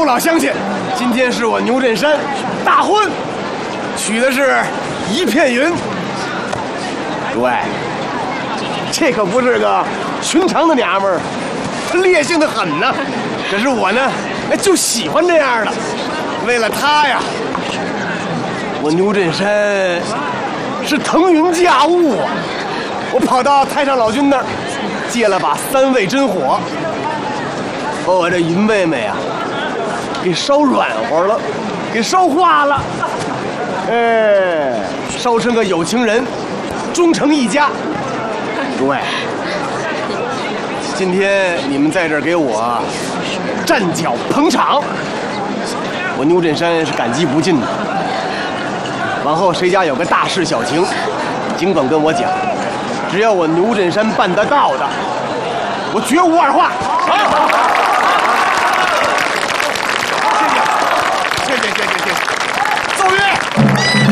父老乡亲，今天是我牛振山大婚，娶的是一片云。对，这可不是个寻常的娘们儿，她烈性的很呢。可是我呢，就喜欢这样的。为了她呀，我牛振山是腾云驾雾啊！我跑到太上老君那儿，借了把3味真火，把我这云妹妹啊给烧软和了，给烧化了。哎，烧成个有情人，终成一家。对，今天你们在这儿给我站脚捧场，我牛振山是感激不尽的。往后谁家有个大事小情，尽管跟我讲，只要我牛振山办得到的，我绝无二话。